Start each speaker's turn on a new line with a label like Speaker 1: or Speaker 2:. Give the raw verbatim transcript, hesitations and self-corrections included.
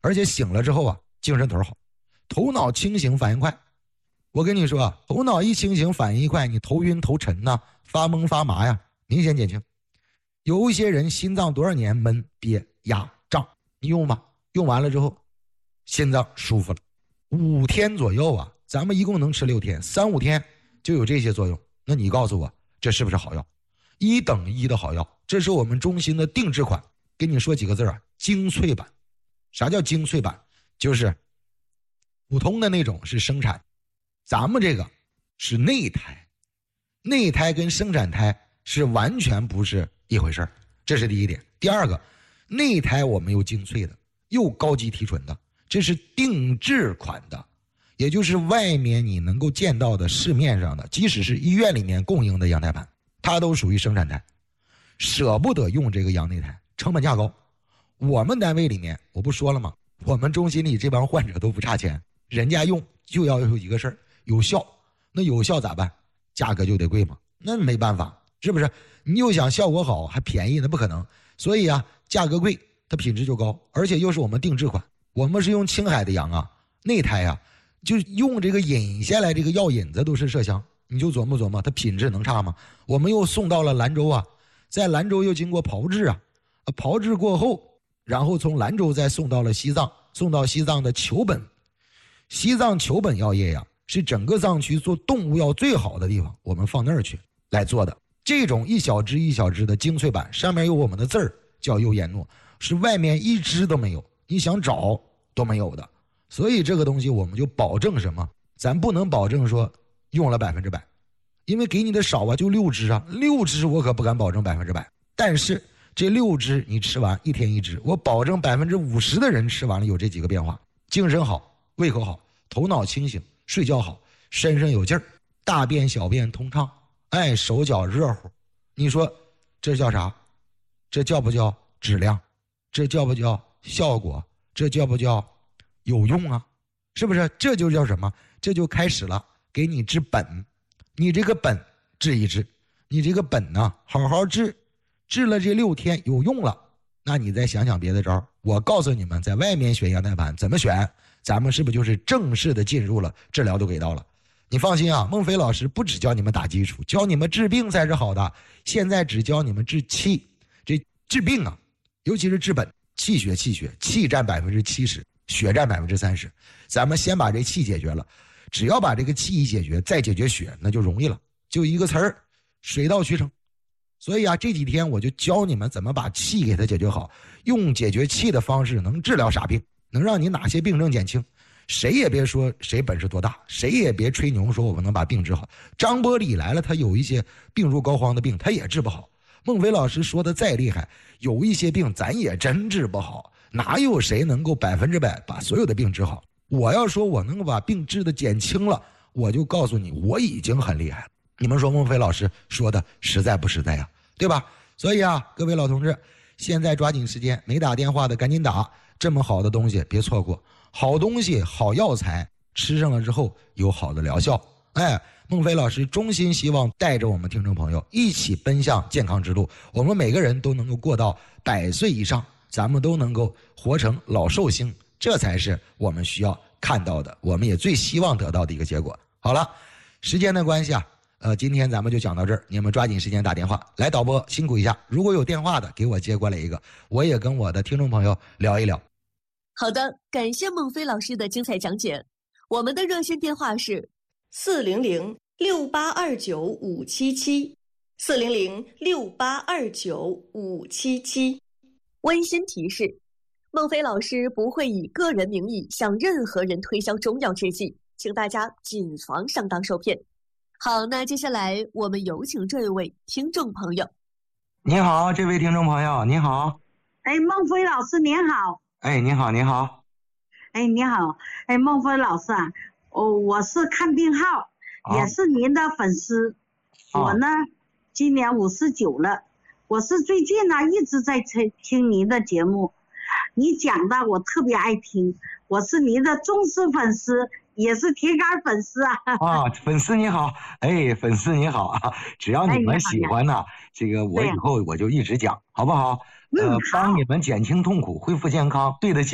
Speaker 1: 而且醒了之后啊，精神头好，头脑清醒，反应快。我跟你说啊，头脑一清醒，反应一快，你头晕头沉呐、啊，发懵发麻呀，明显减轻。有一些人心脏多少年闷憋压胀，你用吧，用完了之后，心脏舒服了，五天左右啊，咱们一共能吃六天，三五天就有这些作用。那你告诉我，这是不是好药？一等一的好药，这是我们中心的定制款。跟你说几个字啊，精粹版。啥叫精粹版？就是普通的那种是生产，咱们这个是内胎，内胎跟生产胎是完全不是一回事，这是第一点。第二个，内胎我们又精粹的，又高级提纯的，这是定制款的，也就是外面你能够见到的市面上的，即使是医院里面供应的羊胎盘，它都属于生产胎，舍不得用这个羊内胎，成本价高。我们单位里面我不说了吗，我们中心里这帮患者都不差钱，人家用就要有一个事儿，有效。那有效咋办？价格就得贵嘛，那没办法，是不是？你又想效果好还便宜，那不可能。所以啊，价格贵，它品质就高，而且又是我们定制款。我们是用青海的羊啊，内胎啊，就用这个引下来这个药引子都是麝香，你就琢磨琢磨，它品质能差吗？我们又送到了兰州啊，在兰州又经过炮制啊，炮制过后，然后从兰州再送到了西藏，送到西藏的球本。西藏球本药业呀，是整个藏区做动物药最好的地方，我们放那儿去来做的。这种一小支一小支的精粹版，上面有我们的字儿，叫优颜诺，是外面一支都没有，你想找都没有的。所以这个东西我们就保证什么？咱不能保证说用了百分之百，因为给你的少啊，就六支啊，六支我可不敢保证百分之百。但是这六支你吃完一天一支，我保证百分之五十的人吃完了有这几个变化：精神好，胃口好，头脑清醒，睡觉好，身上有劲儿，大便小便通畅，哎，手脚热乎。你说这叫啥？这叫不叫质量？这叫不叫效果？这叫不叫有用啊？是不是？这就叫什么？这就开始了，给你治本。你这个本治一治，你这个本呢、啊、好好治，治了这六天有用了，那你再想想别的招。我告诉你们，在外面选羊胎盘怎么选，咱们是不是就是正式的进入了，治疗都给到了。你放心啊，孟非老师不只教你们打基础，教你们治病才是好的。现在只教你们治气，这治病啊，尤其是治本，气血气血，气占百分之七十，血占百分之三十。咱们先把这气解决了，只要把这个气一解决，再解决血，那就容易了，就一个词儿，水到渠成。所以啊，这几天我就教你们怎么把气给它解决好，用解决气的方式能治疗啥病，能让你哪些病症减轻。谁也别说谁本事多大，谁也别吹牛说我们能把病治好。张伯礼来了，他有一些病入膏肓的病他也治不好。孟非老师说的再厉害，有一些病咱也真治不好，哪有谁能够百分之百把所有的病治好？我要说我能够把病治的减轻了，我就告诉你我已经很厉害了。你们说孟非老师说的实在不实在呀？对吧？所以啊，各位老同志，现在抓紧时间，没打电话的赶紧打，这么好的东西别错过。好东西好药材吃上了之后有好的疗效。哎，孟非老师衷心希望带着我们听众朋友一起奔向健康之路，我们每个人都能够过到百岁以上，咱们都能够活成老寿星，这才是我们需要看到的，我们也最希望得到的一个结果。好了，时间的关系啊，呃，今天咱们就讲到这儿，你们抓紧时间打电话来，导播辛苦一下，如果有电话的给我接过来一个，我也跟我的听众朋友聊一聊。
Speaker 2: 好的，感谢孟非老师的精彩讲解。我们的热线电话是四零零六八二九五七七，四零零六八二九五七七。温馨提示：孟非老师不会以个人名义向任何人推销中药制剂，请大家谨防上当受骗。好，那接下来我们有请这一位听众朋友。
Speaker 1: 你好，这位听众朋友，你好。
Speaker 3: 哎，孟非老师您好。
Speaker 1: 哎，你好，你好。
Speaker 3: 哎，你好。哎，孟非老师啊，哦，我是看病号，哦、也是您的粉丝。哦、我呢，今年五十九了，我是最近呢一直在听听您的节目，你讲的我特别爱听，我是您的忠实粉丝，也是铁杆粉丝啊！
Speaker 1: 啊，粉丝你好，哎，粉丝你好啊！只要你们喜欢呢、哎，这个我以后我就一直讲，好不好？呃，帮你们减轻痛苦，恢复健康，对得起。